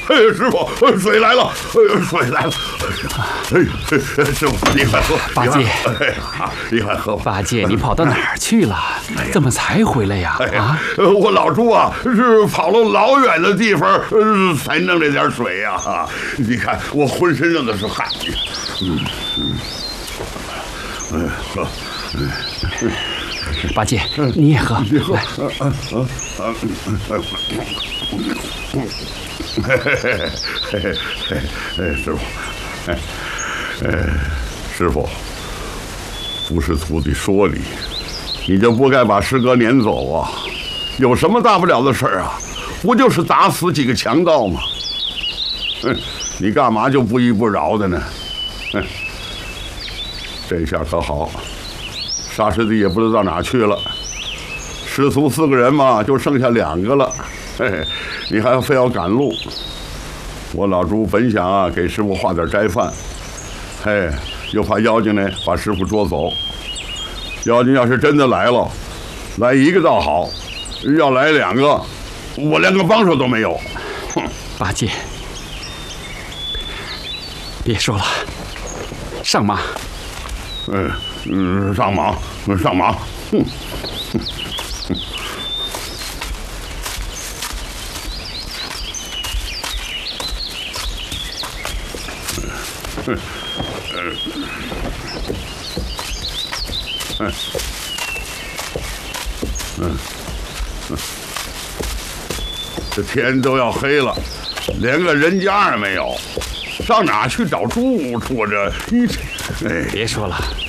师傅，水来了，水来了！师傅，你快喝！ 八戒， 你快喝吧。 八戒，你跑到哪儿去了？怎么才回来呀？啊！ 我老猪啊，是跑了老远的地方，才弄这点水呀。你看我浑身上的是汗。喝。 八戒，你也喝。 你喝。师傅，师傅，不是徒弟说你就不该把师哥撵走啊！有什么大不了的事儿啊？不就是打死几个强盗吗？你干嘛就不依不饶的呢？这下可好，沙师弟也不知道哪去了。师徒4个人嘛，就剩下2个了。你还非要赶路。我老猪本想啊给师傅画点斋饭，又怕妖精呢把师傅捉走。妖精要是真的来了，来1个倒好，要来2个，我连个帮手都没有。哼！ 八戒，别说了，上马。 上马，上马。哼！这天都要黑了，连个人家也没有，上哪去找住处？这别说了，